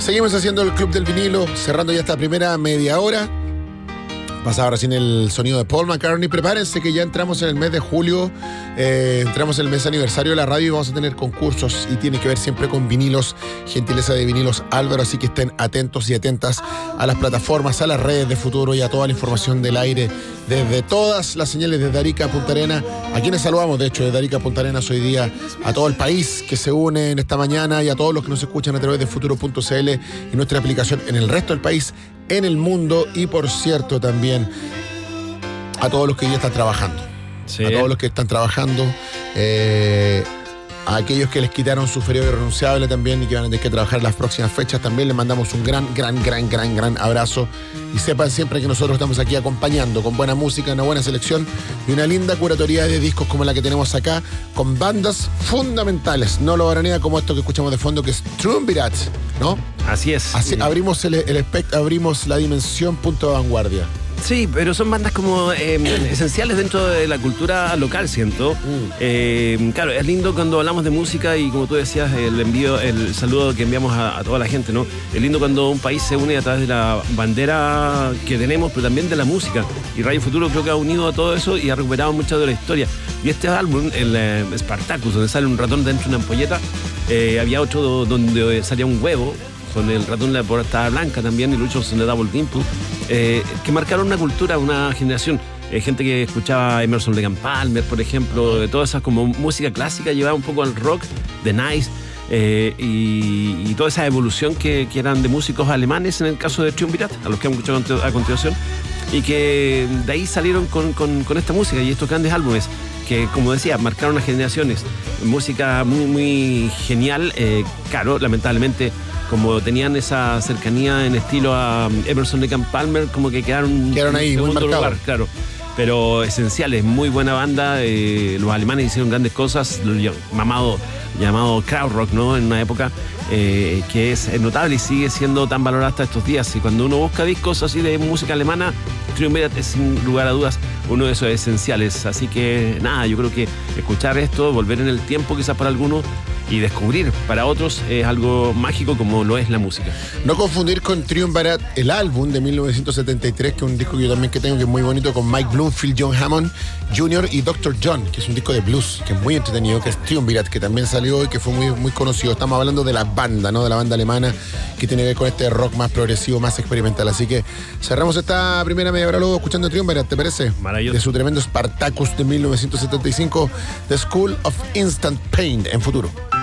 Seguimos haciendo el Club del Vinilo, cerrando ya esta primera media hora. Pasaba recién el sonido de Paul McCartney. Prepárense que ya entramos en el mes de julio, entramos en el mes aniversario de la radio y vamos a tener concursos y tiene que ver siempre con vinilos, gentileza de Vinilos Álvaro, así que estén atentos y atentas a las plataformas, a las redes de Futuro y a toda la información del aire desde todas las señales desde Arica a Punta Arenas, a quienes saludamos de hecho desde Arica a Punta Arenas hoy día, a todo el país que se une en esta mañana y a todos los que nos escuchan a través de Futuro.cl y nuestra aplicación en el resto del país, en el mundo y por cierto también a todos los que ya están trabajando. Sí. A todos los que están trabajando, a aquellos que les quitaron su feriado irrenunciable también y que van a tener que trabajar las próximas fechas, también les mandamos un gran abrazo y sepan siempre que nosotros estamos aquí acompañando con buena música, una buena selección y una linda curatoría de discos como la que tenemos acá, con bandas fundamentales, no lo baranea como esto que escuchamos de fondo que es Triumvirat, ¿no? Así es. Así, abrimos el espectro, abrimos la dimensión punto de vanguardia. Sí, pero son bandas como esenciales dentro de la cultura local, siento. Claro, es lindo cuando hablamos de música y como tú decías, el saludo que enviamos a toda la gente, ¿no? Es lindo cuando un país se une a través de la bandera que tenemos, pero también de la música. Y Radio Futuro creo que ha unido a todo eso y ha recuperado mucho de la historia. Y este álbum, el Spartacus, donde sale un ratón dentro de una ampolleta, había otro donde salía un huevo, con el ratón de la portada blanca también, y Lucho se le daba el tiempo, que marcaron una cultura, una generación. Gente que escuchaba Emerson Lake and Palmer, por ejemplo, todas esas como música clásica llevaba un poco al rock, The Nice, y toda esa evolución que eran de músicos alemanes, en el caso de Triumvirat, a los que hemos escuchado a continuación, y que de ahí salieron con esta música y estos grandes álbumes que, como decía, marcaron las generaciones. Música muy, muy genial, claro, lamentablemente, como tenían esa cercanía en estilo a Emerson Lake and Palmer, como que quedaron ahí, muy marcados. Claro. Pero esenciales, muy buena banda. Los alemanes hicieron grandes cosas, llamado krautrock, ¿no? En una época que es notable y sigue siendo tan valorada hasta estos días. Y cuando uno busca discos así de música alemana, Triumvirat es sin lugar a dudas uno de esos esenciales. Así que nada, yo creo que escuchar esto, volver en el tiempo quizás para algunos, y descubrir para otros es algo mágico como lo es la música. No confundir con Triumvirat, el álbum de 1973, que es un disco que yo también tengo, que es muy bonito, con Mike Bloomfield, John Hammond Jr. y Dr. John, que es un disco de blues, que es muy entretenido, que es Triumvirat, que también salió y que fue muy, muy conocido. Estamos hablando de la banda, ¿no? De la banda alemana, que tiene que ver con este rock más progresivo, más experimental. Así que cerramos esta primera media hora luego escuchando Triumvirat, ¿te parece? Maravilloso. De su tremendo Spartacus de 1975, The School of Instant Pain, en Futuro.